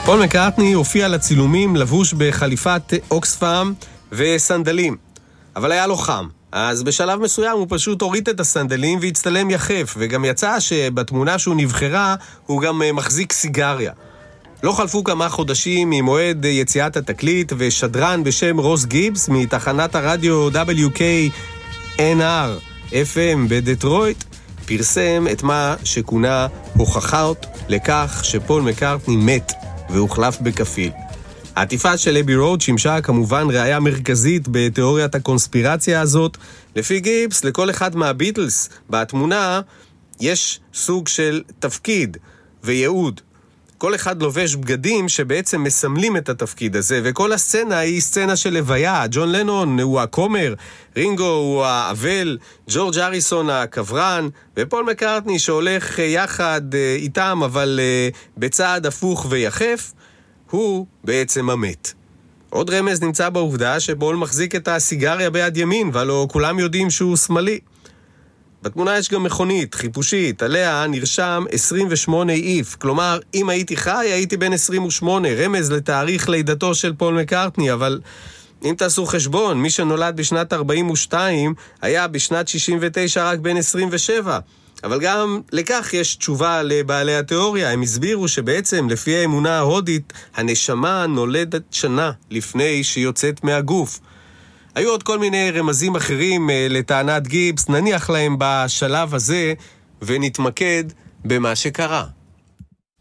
פול מקרטני הופיע לצילומים לבוש בחליפת אוקספאם וסנדלים, אבל היה לו חם. אז בשלב מסוים הוא פשוט הוריד את הסנדלים והצטלם יחף, וגם יצא שבתמונה שהוא נבחרה הוא גם מחזיק סיגריה. לא חלפו כמה חודשים ממועד יציאת התקליט, ושדרן בשם רוס גיבס מתחנת הרדיו WKNR FM בדטרויט פרסם את מה שכונה הוכחות לכך שפול מקרטני מת והוחלף בכפיל. העטיפה של אבי רוד שימשה כמובן ראיה מרכזית בתיאוריית הקונספירציה הזאת. לפי גיבס, לכל אחד מהביטלס בתמונה יש סוג של תפקיד וייעוד. כל אחד לובש בגדים שבעצם מסמלים את התפקיד הזה, וכל הסצנה היא סצנה של הוויה. ג'ון לנון הוא הכומר, רינגו הוא האבל, ג'ורג' אריסון הקברן, ופול מקרטני שהולך יחד איתם, אבל בצעד הפוך ויחף, הוא בעצם המת. עוד רמז נמצא בעובדה שפול מחזיק את הסיגריה ביד ימין, ולא כולם יודעים שהוא שמאלי. בתמונה יש גם מכונית, חיפושית, עליה נרשם 28 איף, כלומר, אם הייתי חי, הייתי בן 28, רמז לתאריך לידתו של פול מקרטני, אבל אם תעשו חשבון, מי שנולד בשנת 42 היה בשנת 69 רק בן 27. אבל גם לכך יש תשובה לבעלי התיאוריה. הם הסבירו שבעצם לפי האמונה ההודית, הנשמה נולדת שנה לפני שיוצאת מהגוף. היו עוד כל מיני רמזים אחרים לטענת גיבס, נניח להם בשלב הזה ונתמקד במה שקרה.